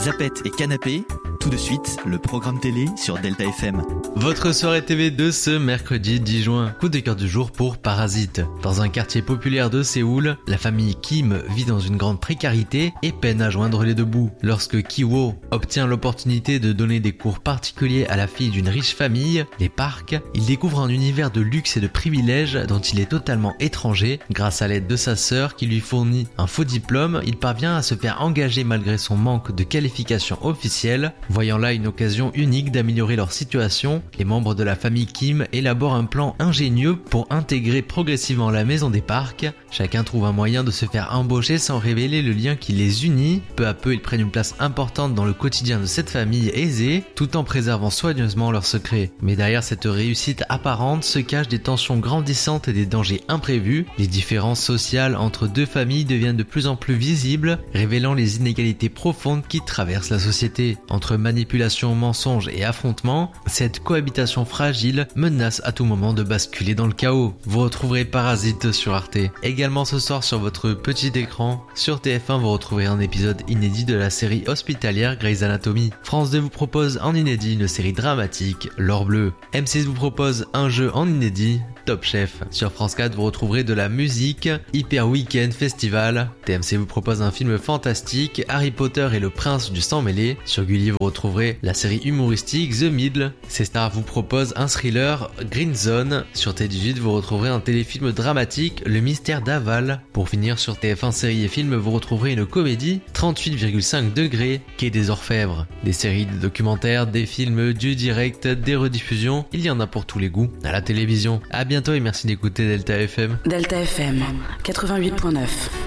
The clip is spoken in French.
Zapettes et canapé, tout de suite, le programme télé sur Delta FM. Votre soirée TV de ce mercredi 10 juin. Coup de cœur du jour pour Parasite. Dans un quartier populaire de Séoul, la famille Kim vit dans une grande précarité et peine à joindre les deux bouts. Lorsque Ki-woo obtient l'opportunité de donner des cours particuliers à la fille d'une riche famille, les Park, il découvre un univers de luxe et de privilèges dont il est totalement étranger. Grâce à l'aide de sa sœur qui lui fournit un faux diplôme, il parvient à se faire engager malgré son manque de qualification officielle. Voyant là une occasion unique d'améliorer leur situation, les membres de la famille Kim élaborent un plan ingénieux pour intégrer progressivement la maison des Park. Chacun trouve un moyen de se faire embaucher sans révéler le lien qui les unit. Peu à peu, ils prennent une place importante dans le quotidien de cette famille aisée, tout en préservant soigneusement leurs secrets. Mais derrière cette réussite apparente se cachent des tensions grandissantes et des dangers imprévus. Les différences sociales entre deux familles deviennent de plus en plus visibles, révélant les inégalités profondes qui traversent la société. Entre manipulation, mensonges et affrontements, cette cohabitation fragile menace à tout moment de basculer dans le chaos. Vous retrouverez Parasite sur Arte. Également ce soir sur votre petit écran, sur TF1 vous retrouverez un épisode inédit de la série hospitalière Grey's Anatomy. France 2 vous propose en inédit une série dramatique, L'Or Bleu. M6 vous propose un jeu en inédit, Top Chef. Sur France 4 vous retrouverez de la musique, Hyper Weekend Festival. TMC vous propose un film fantastique, Harry Potter et le Prince du Sang Mêlé. Sur Gulli vous retrouverez la série humoristique The Middle. C-Star vous propose un thriller, Green Zone. Sur T18 vous retrouverez un téléfilm dramatique, Le Mystère d'Aval. Pour finir sur TF1 séries et films vous retrouverez une comédie, 38,5 degrés, Quai des Orfèvres. Des séries, des documentaires, des films, du direct, des rediffusions, il y en a pour tous les goûts à la télévision. À bientôt et merci d'écouter Delta FM. Delta FM 88.9.